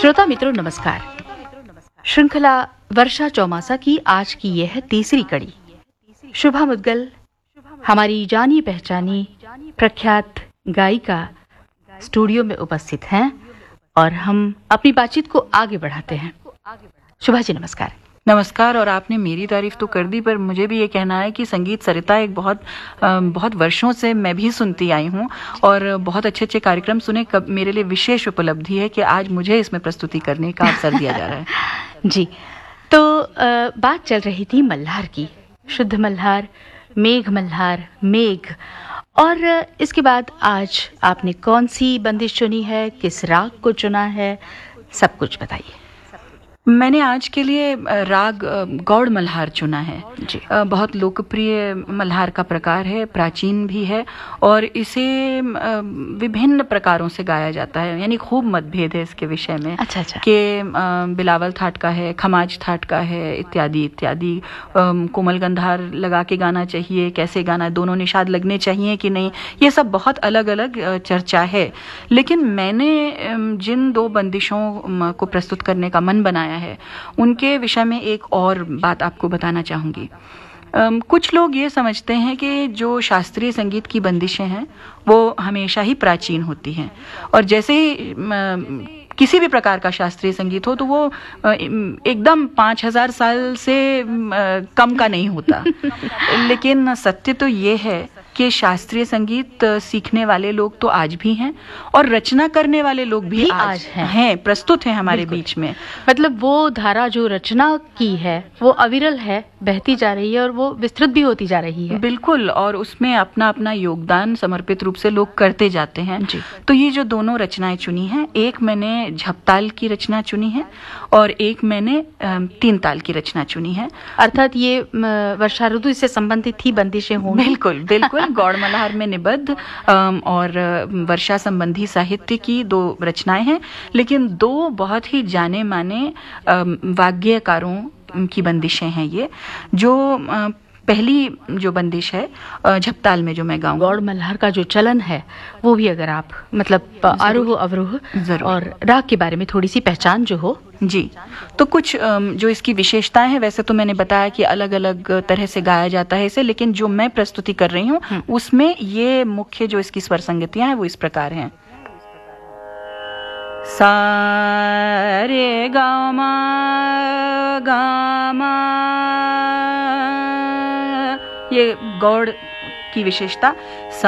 श्रोता मित्रों नमस्कार। श्रृंखला वर्षा चौमासा की आज की यह तीसरी कड़ी। शुभा मुद्गल हमारी जानी पहचानी प्रख्यात गायिका स्टूडियो में उपस्थित हैं और हम अपनी बातचीत को आगे बढ़ाते हैं। शुभा जी नमस्कार। नमस्कार। और आपने मेरी तारीफ तो कर दी, पर मुझे भी ये कहना है कि संगीत सरिता एक बहुत वर्षों से मैं भी सुनती आई हूँ और बहुत अच्छे अच्छे कार्यक्रम सुने। मेरे लिए विशेष उपलब्धि है कि आज मुझे इसमें प्रस्तुति करने का अवसर दिया जा रहा है। जी, तो बात चल रही थी मल्हार की, शुद्ध मल्हार, मेघ मल्हार, मेघ, और इसके बाद आज आपने कौन सी बंदिश चुनी है, किस राग को चुना है, सब कुछ बताइए। मैंने आज के लिए राग गौड़ मल्हार चुना है। जी। बहुत लोकप्रिय मल्हार का प्रकार है, प्राचीन भी है और इसे विभिन्न प्रकारों से गाया जाता है, यानी खूब मतभेद है इसके विषय में। अच्छा। कि बिलावल थाट का है, खमाज थाट का है, इत्यादि इत्यादि। कोमल गंधार लगा के गाना चाहिए, कैसे गाना, दोनों निषाद लगने चाहिए कि नहीं, ये सब बहुत अलग अलग चर्चा है। लेकिन मैंने जिन दो बंदिशों को प्रस्तुत करने का मन बनाया है उनके विषय में एक और बात आपको बताना चाहूंगी। कुछ लोग ये समझते हैं कि जो शास्त्रीय संगीत की बंदिशें हैं वो हमेशा ही प्राचीन होती हैं और जैसे ही किसी भी प्रकार का शास्त्रीय संगीत हो तो वो एकदम 5000 साल से कम का नहीं होता। लेकिन सत्य तो ये है कि शास्त्रीय संगीत सीखने वाले लोग तो आज भी हैं और रचना करने वाले लोग भी आज हैं, प्रस्तुत हैं हमारे बीच में। मतलब वो धारा जो रचना की है वो अविरल है, बहती जा रही है और वो विस्तृत भी होती जा रही है। बिल्कुल, और उसमें अपना अपना योगदान समर्पित रूप से लोग करते जाते हैं। जी। तो ये जो दोनों रचनाएं चुनी हैं, एक मैंने झपताल की रचना चुनी है और एक मैंने 3 ताल की रचना चुनी है। अर्थात ये वर्षा ऋतु से संबंधित ही बंदिशें होंगी। बिल्कुल बिल्कुल। गौड़ मल्हार में निबद्ध और वर्षा संबंधी साहित्य की 2 रचनाएं हैं, लेकिन 2 बहुत ही जाने माने वाग्यकारों की बंदिशें हैं ये। जो पहली जो बंदिश है झपताल में जो मैं गाऊं, गौड़ मल्हार का जो चलन है वो भी अगर आप मतलब आरोह अवरोह और राग के बारे में थोड़ी सी पहचान जो हो। जी, तो कुछ जो इसकी विशेषताएं हैं, वैसे तो मैंने बताया कि अलग अलग तरह से गाया जाता है इसे, लेकिन जो मैं प्रस्तुति कर रही हूँ उसमें ये मुख्य जो इसकी स्वर संगतियां हैं वो इस प्रकार हैं। सा रे गा मा गा मा, ये गौड़ की विशेषता।